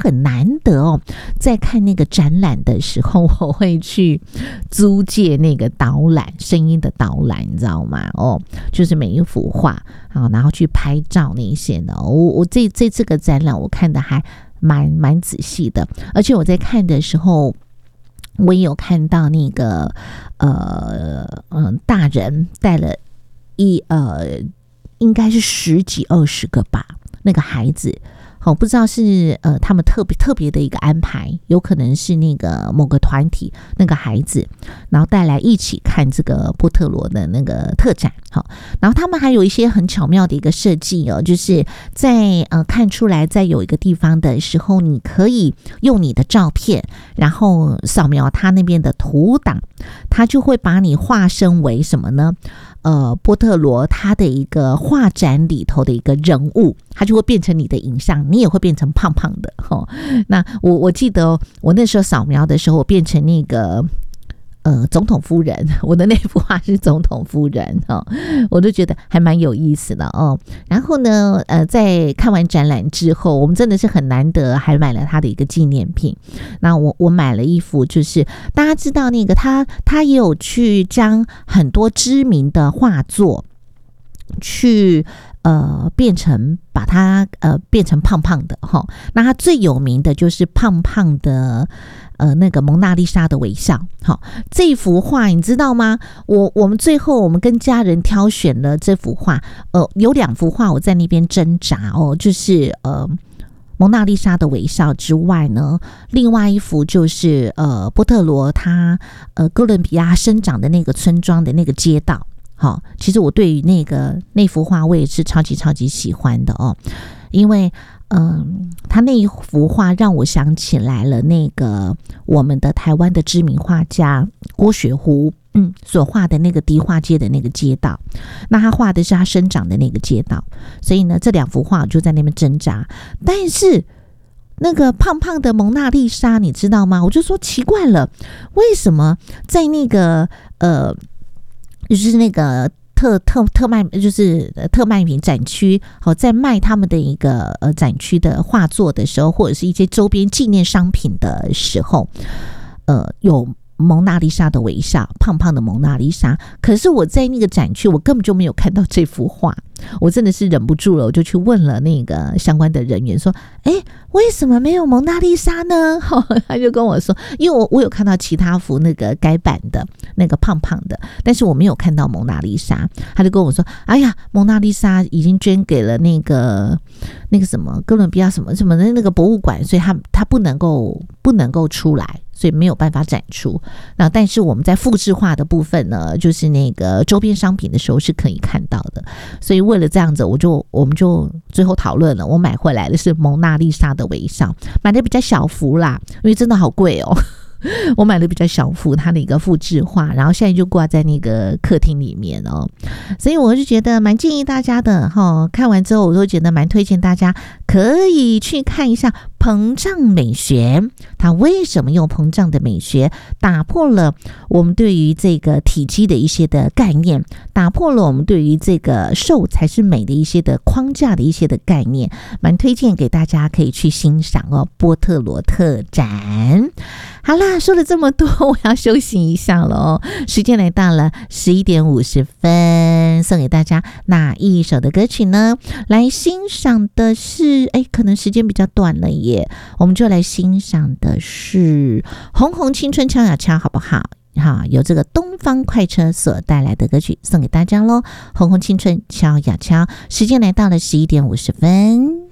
很难得哦，在看那个展览的时候，我会去租借那个导览，声音的导览，你知道吗？就是每一幅画啊，然后去拍照那些的。我这个展览我看的还蛮仔细的，而且我在看的时候，我也有看到那个大人带了应该是10几20个吧，那个孩子。不知道是他们特别的一个安排，有可能是那个某个团体那个孩子，然后带来一起看这个波特罗的那个特展。然后他们还有一些很巧妙的一个设计哦，就是在看出来在有一个地方的时候，你可以用你的照片，然后扫描他那边的图档，他就会把你化身为什么呢？波特罗他的一个画展里头的一个人物，他就会变成你的影像，你也会变成胖胖的。那我记得我那时候扫描的时候，我变成那个总统夫人，我的那幅画是总统夫人我就觉得还蛮有意思的哦。然后呢，在看完展览之后，我们真的是很难得，还买了他的一个纪念品。那我买了一幅，就是大家知道那个他也有去将很多知名的画作去把它变成胖胖的那他最有名的就是胖胖的那个蒙娜丽莎的微笑。这幅画你知道吗？我们最后我们跟家人挑选了这幅画，有2幅画我在那边挣扎就是蒙娜丽莎的微笑之外呢，另外一幅就是波特罗他哥伦比亚生长的那个村庄的那个街道。其实我对于那幅画我也是超级喜欢的因为他那一幅画让我想起来了那个我们的台湾的知名画家郭雪湖所画的那个迪化街的那个街道，那他画的是他生长的那个街道，所以呢这2幅画我就在那边挣扎。但是那个胖胖的蒙娜丽莎你知道吗？我就说奇怪了，为什么在那个就是那个特卖，就是特卖品展区在卖他们的一个展区的画作的时候，或者是一些周边纪念商品的时候，有蒙娜丽莎的微笑，胖胖的蒙娜丽莎。可是我在那个展区我根本就没有看到这幅画，我真的是忍不住了，我就去问了那个相关的人员说为什么没有蒙娜丽莎呢？他就跟我说，因为我有看到其他幅那个改版的那个胖胖的，但是我没有看到蒙娜丽莎。他就跟我说，哎呀，蒙娜丽莎已经捐给了那个什么哥伦比亚什么什么的那个博物馆，所以他不能够出来，所以没有办法展出。那但是我们在复制化的部分呢，就是那个周边商品的时候是可以看到的。所以为了这样子，我们就最后讨论了，我买回来的是蒙娜丽莎的微笑，买的比较小幅啦，因为真的好贵我买的比较小幅，它的一个复制画，然后现在就挂在那个客厅里面所以我就觉得蛮建议大家的看完之后我都觉得蛮推荐大家可以去看一下膨胀美学，它为什么用膨胀的美学打破了我们对于这个体积的一些的概念，打破了我们对于这个瘦才是美的一些的框架的一些的概念，蛮推荐给大家可以去欣赏波特罗特展。好啦，说了这么多，我要休息一下了时间来到了11点50分，送给大家哪一首的歌曲呢？来欣赏的是可能时间比较短了耶，我们就来欣赏的是红红青春敲呀敲，好不好？由这个东方快车所带来的歌曲送给大家咯，红红青春敲呀敲。时间来到了11点50分。